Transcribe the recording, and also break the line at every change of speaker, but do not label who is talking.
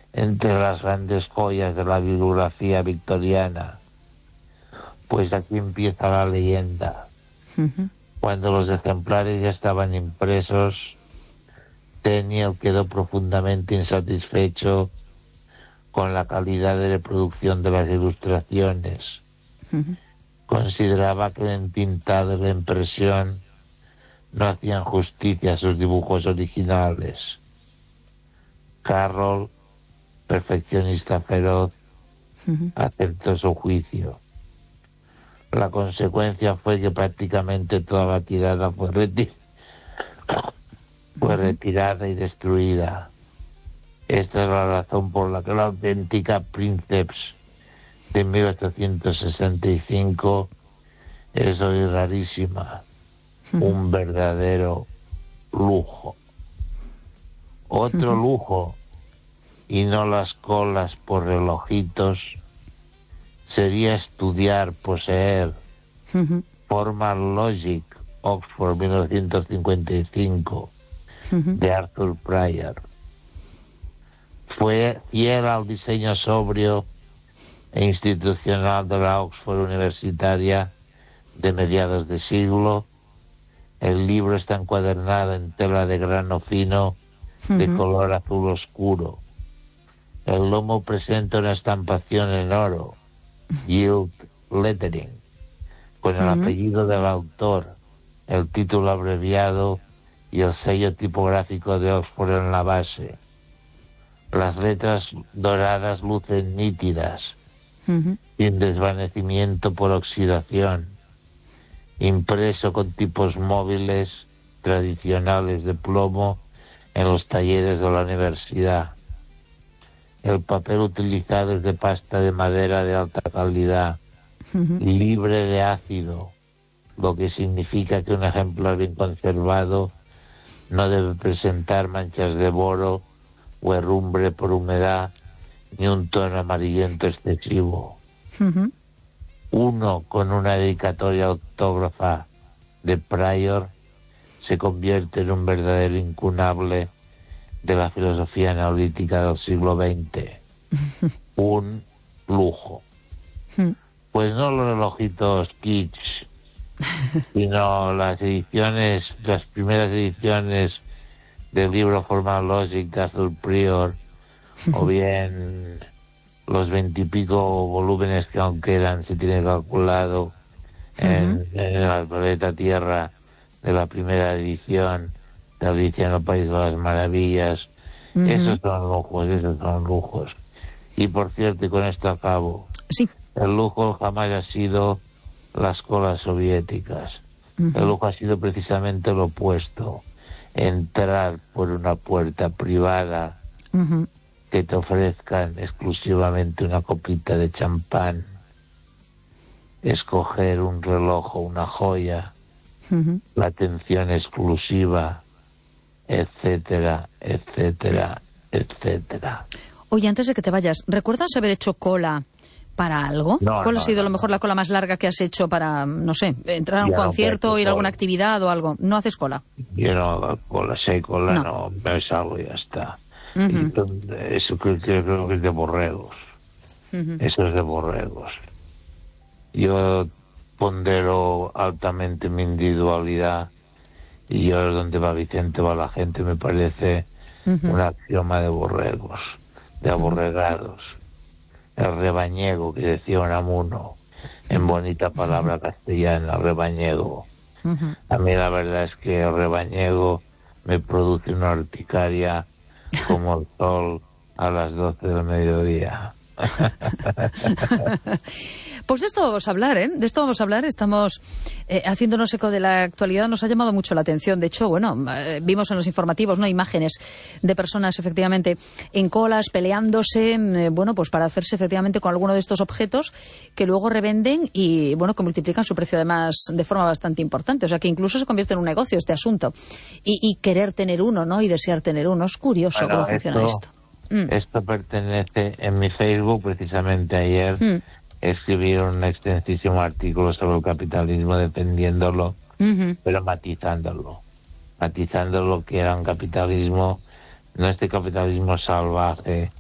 entre las grandes joyas de la bibliografía victoriana. Pues aquí empieza la leyenda. Cuando los ejemplares ya estaban impresos, Tenniel quedó profundamente insatisfecho con la calidad de reproducción de las ilustraciones. Consideraba que el entintado y la impresión no hacían justicia a sus dibujos originales. Carroll, perfeccionista feroz, aceptó su juicio. La consecuencia fue que prácticamente toda la tirada fue retirada y destruida. Esta es la razón por la que la auténtica Princeps de 1865 es hoy rarísima. Un verdadero lujo. Otro lujo, y no las colas por relojitos, sería estudiar, poseer Formal Logic, Oxford 1955, de Arthur Prior. Fue fiel al diseño sobrio e institucional de la Oxford universitaria de mediados de siglo. El libro está encuadernado en tela de grano fino de color azul oscuro. El lomo presenta una estampación en oro, gilt lettering, con el apellido del autor, el título abreviado y el sello tipográfico de Oxford en la base. Las letras doradas lucen nítidas, sin desvanecimiento por oxidación, impreso con tipos móviles tradicionales de plomo en los talleres de la universidad. El papel utilizado es de pasta de madera de alta calidad, libre de ácido, lo que significa que un ejemplar bien conservado no debe presentar manchas de boro o herrumbre por humedad, ni un tono amarillento excesivo. Uno con una dedicatoria autógrafa de Prior se convierte en un verdadero incunable de la filosofía neolítica del siglo XX. Un lujo. Pues no los relojitos kitsch, sino las primeras ediciones del libro Formal Logic de Arthur Prior, o bien los 20 y pico volúmenes que aún quedan, se tiene calculado, en el planeta Tierra, de la primera edición de Alicia en el País de las Maravillas. Esos son lujos. Y por cierto, y con esto acabo, el lujo jamás ha sido las colas soviéticas. El lujo ha sido precisamente lo opuesto: entrar por una puerta privada, que te ofrezcan exclusivamente una copita de champán, escoger un reloj o una joya, la atención exclusiva, etcétera, etcétera, etcétera.
Oye, antes de que te vayas, ¿recuerdas haber hecho cola para algo? ¿Cuál ha sido a lo mejor la cola más larga que has hecho para, no sé, entrar a un concierto, ir a alguna actividad o algo? ¿No haces cola?
Yo no hago cola, no, me salgo y ya está. Eso creo que es de borregos. Eso es de borregos. Yo pondero altamente mi individualidad, y yo donde va Vicente va la gente, me parece un axioma de borregos, de aborregados. El rebañego, que decía Unamuno, en bonita palabra castellana, rebañego. A mí la verdad es que el rebañego me produce una urticaria como el sol a las 12 del mediodía.
Pues de esto vamos a hablar, De esto vamos a hablar. Estamos haciéndonos eco de la actualidad. Nos ha llamado mucho la atención. De hecho, vimos en los informativos, imágenes de personas efectivamente en colas, peleándose, pues para hacerse efectivamente con alguno de estos objetos que luego revenden y, que multiplican su precio además de forma bastante importante. O sea, que incluso se convierte en un negocio este asunto. Y querer tener uno, y desear tener uno. Es curioso cómo funciona esto.
Esto pertenece, en mi Facebook, precisamente ayer, escribieron un extensísimo artículo sobre el capitalismo, defendiéndolo, pero matizándolo que era un capitalismo, no este capitalismo salvaje